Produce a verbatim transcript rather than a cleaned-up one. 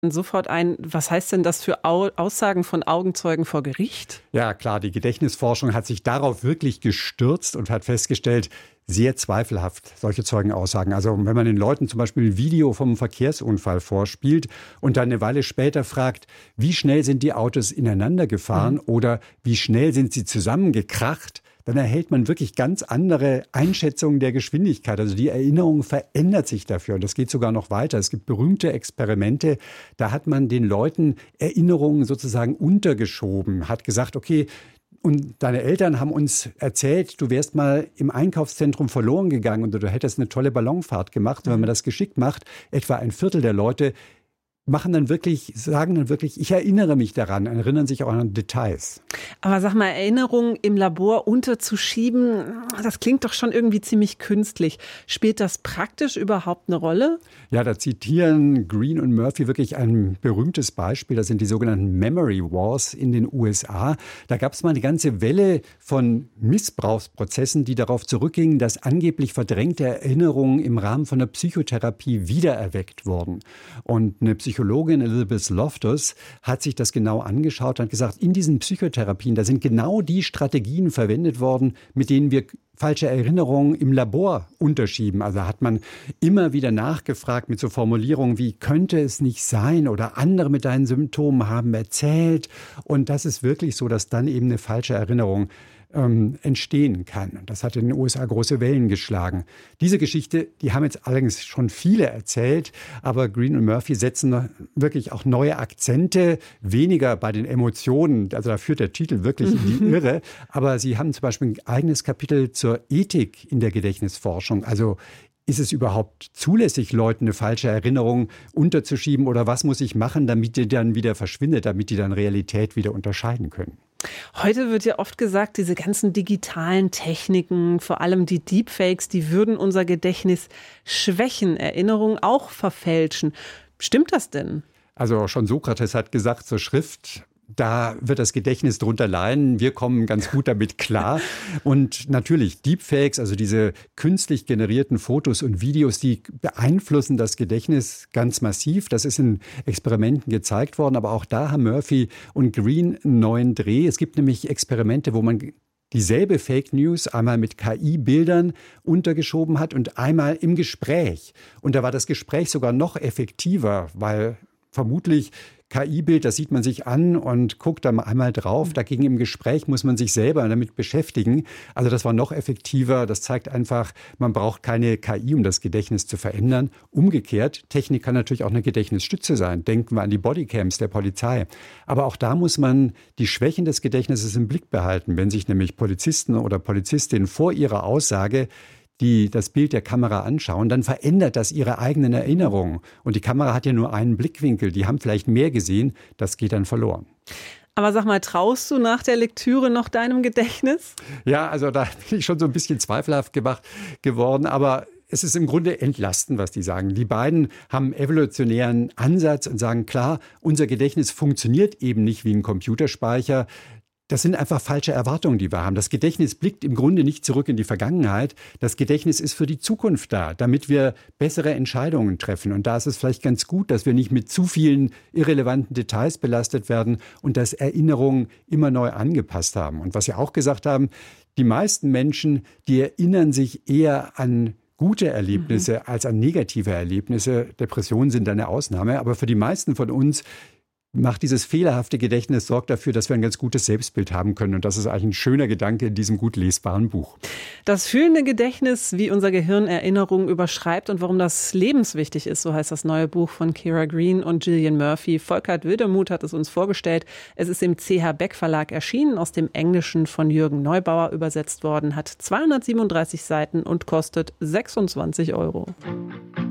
sofort ein, was heißt denn das für Au- Aussagen von Augenzeugen vor Gericht? Ja, klar, die Gedächtnisforschung hat sich darauf wirklich gestürzt und hat festgestellt, sehr zweifelhaft, solche Zeugenaussagen. Also wenn man den Leuten zum Beispiel ein Video vom Verkehrsunfall vorspielt und dann eine Weile später fragt, wie schnell sind die Autos ineinander gefahren mhm. oder wie schnell sind sie zusammengekracht, dann erhält man wirklich ganz andere Einschätzungen der Geschwindigkeit. Also die Erinnerung verändert sich dafür. Und das geht sogar noch weiter. Es gibt berühmte Experimente, da hat man den Leuten Erinnerungen sozusagen untergeschoben, hat gesagt, okay, und deine Eltern haben uns erzählt, du wärst mal im Einkaufszentrum verloren gegangen und du hättest eine tolle Ballonfahrt gemacht. Und wenn man das geschickt macht, etwa ein Viertel der Leute machen dann wirklich, sagen dann wirklich, ich erinnere mich daran, erinnern sich auch an Details. Aber sag mal, Erinnerungen im Labor unterzuschieben, das klingt doch schon irgendwie ziemlich künstlich. Spielt das praktisch überhaupt eine Rolle? Ja, da zitieren Green und Murphy wirklich ein berühmtes Beispiel. Das sind die sogenannten Memory Wars in den U S A. Da gab es mal eine ganze Welle von Missbrauchsprozessen, die darauf zurückgingen, dass angeblich verdrängte Erinnerungen im Rahmen von der Psychotherapie wiedererweckt wurden. Und eine Psychologin Elizabeth Loftus hat sich das genau angeschaut und hat gesagt, in diesen Psychotherapien, da sind genau die Strategien verwendet worden, mit denen wir falsche Erinnerungen im Labor unterschieben. Also hat man immer wieder nachgefragt mit so Formulierungen wie, könnte es nicht sein oder andere mit deinen Symptomen haben erzählt. Und das ist wirklich so, dass dann eben eine falsche Erinnerung ähm, entstehen kann. Das hat in den U S A große Wellen geschlagen. Diese Geschichte, die haben jetzt allerdings schon viele erzählt, aber Green und Murphy setzen wirklich auch neue Akzente, weniger bei den Emotionen, also da führt der Titel wirklich in die Irre, aber sie haben zum Beispiel ein eigenes Kapitel zur Ethik in der Gedächtnisforschung, also ist es überhaupt zulässig, Leuten eine falsche Erinnerung unterzuschieben oder was muss ich machen, damit die dann wieder verschwindet, damit die dann Realität wieder unterscheiden können? Heute wird ja oft gesagt, diese ganzen digitalen Techniken, vor allem die Deepfakes, die würden unser Gedächtnis schwächen, Erinnerungen auch verfälschen. Stimmt das denn? Also schon Sokrates hat gesagt zur Schrift, da wird das Gedächtnis drunter leiden. Wir kommen ganz gut damit klar. Und natürlich Deepfakes, also diese künstlich generierten Fotos und Videos, die beeinflussen das Gedächtnis ganz massiv. Das ist in Experimenten gezeigt worden. Aber auch da haben Murphy und Green einen neuen Dreh. Es gibt nämlich Experimente, wo man dieselbe Fake News einmal mit K I-Bildern untergeschoben hat und einmal im Gespräch. Und da war das Gespräch sogar noch effektiver, weil vermutlich K I-Bild, das sieht man sich an und guckt da mal einmal drauf. Dagegen im Gespräch muss man sich selber damit beschäftigen. Also das war noch effektiver. Das zeigt einfach, man braucht keine K I, um das Gedächtnis zu verändern. Umgekehrt, Technik kann natürlich auch eine Gedächtnisstütze sein. Denken wir an die Bodycams der Polizei. Aber auch da muss man die Schwächen des Gedächtnisses im Blick behalten. Wenn sich nämlich Polizisten oder Polizistinnen vor ihrer Aussage die das Bild der Kamera anschauen, dann verändert das ihre eigenen Erinnerungen. Und die Kamera hat ja nur einen Blickwinkel. Die haben vielleicht mehr gesehen. Das geht dann verloren. Aber sag mal, traust du nach der Lektüre noch deinem Gedächtnis? Ja, also da bin ich schon so ein bisschen zweifelhaft gemacht geworden. Aber es ist im Grunde entlastend, was die sagen. Die beiden haben einen evolutionären Ansatz und sagen, klar, unser Gedächtnis funktioniert eben nicht wie ein Computerspeicher. Das sind einfach falsche Erwartungen, die wir haben. Das Gedächtnis blickt im Grunde nicht zurück in die Vergangenheit. Das Gedächtnis ist für die Zukunft da, damit wir bessere Entscheidungen treffen. Und da ist es vielleicht ganz gut, dass wir nicht mit zu vielen irrelevanten Details belastet werden und dass Erinnerungen immer neu angepasst haben. Und was Sie auch gesagt haben, die meisten Menschen, die erinnern sich eher an gute Erlebnisse mhm. als an negative Erlebnisse. Depressionen sind eine Ausnahme. Aber für die meisten von uns macht dieses fehlerhafte Gedächtnis, sorgt dafür, dass wir ein ganz gutes Selbstbild haben können. Und das ist eigentlich ein schöner Gedanke in diesem gut lesbaren Buch. Das fühlende Gedächtnis, wie unser Gehirn Erinnerungen überschreibt und warum das lebenswichtig ist, so heißt das neue Buch von Kira Green und Gillian Murphy. Volkert Wildermuth hat es uns vorgestellt. Es ist im C H Beck Verlag erschienen, aus dem Englischen von Jürgen Neubauer übersetzt worden, hat zweihundertsiebenunddreißig Seiten und kostet sechsundzwanzig Euro.